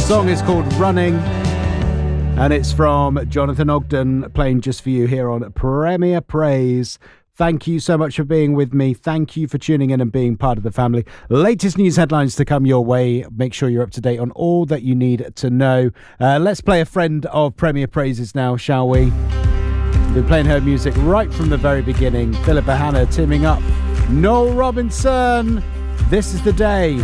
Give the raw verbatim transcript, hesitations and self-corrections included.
song is called Running, and it's from Jonathan Ogden, playing just for you here on Premier Praise. Thank you so much for being with me. Thank you for tuning in and being part of the family. Latest news headlines to come your way. Make sure you're up to date on all that you need to know. Uh, let's play a friend of Premier Praises now, shall we? We've been playing her music right from the very beginning. Philippa Hanna teaming up. Noel Robinson. This is the day.